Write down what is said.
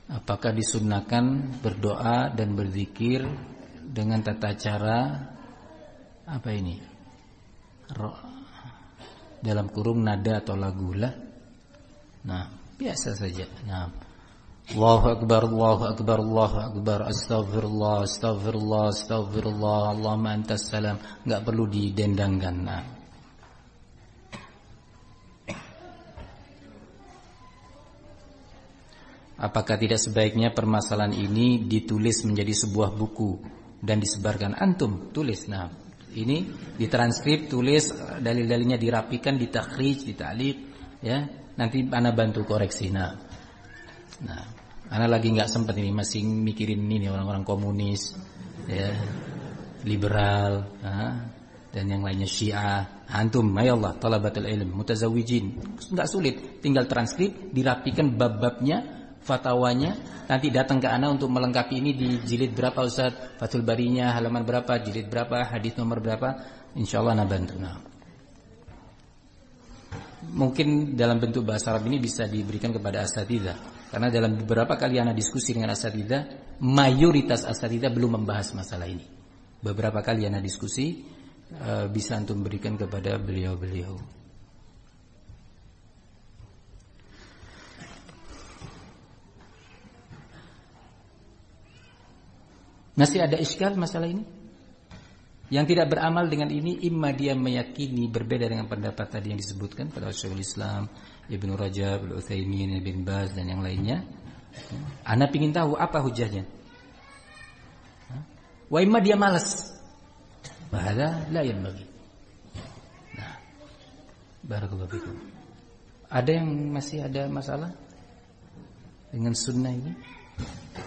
Apakah disunnahkan berdoa dan berzikir dengan tata cara apa ini? Dalam kurung nada atau lagu lah. Nah, biasa saja. Nah, Allahu akbar, Allahu akbar, Allahu akbar, astagfirullah, astagfirullah, astagfirullah, Allahumma antas salam. Enggak perlu didendangkan. Nah. Apakah tidak sebaiknya permasalahan ini ditulis menjadi sebuah buku dan disebarkan? Antum tulis. Nah, ini ditranskrip, tulis, dalil-dalilnya dirapikan, ditakhrij, dita'liq, ya. Nanti ana bantu koreksi. Nah, ana lagi nggak sempat ini, masih mikirin ini orang-orang komunis, ya, liberal, dan yang lainnya Syiah. Antum, ayolah, talabatul ilm, mutazawijin, nggak sulit, tinggal transkrip, dirapikan bab-babnya, fatwanya, nanti datang ke ana untuk melengkapi ini di jilid berapa Ustaz, Fathul Barinya halaman berapa, jilid berapa, hadis nomor berapa, insyaallah ana bantu. Nah, mungkin dalam bentuk bahasa Arab ini bisa diberikan kepada asatidzah, karena dalam beberapa kali ana diskusi dengan asatidzah, mayoritas asatidzah belum membahas masalah ini. Beberapa kali ana diskusi, bisa antum berikan kepada beliau-beliau. Masih ada iskal masalah ini? Yang tidak beramal dengan ini, imma dia meyakini berbeda dengan pendapat tadi yang disebutkan pada Syekhul Islam, Ibnu Rajab, Al-Utsaimin, Ibn Baz dan yang lainnya. Ana ingin tahu apa hujahnya. Wa imma dia malas. Bahada la yanbaghi. Nah, barakallahu fikum. Ada yang masih ada masalah dengan sunnah ini?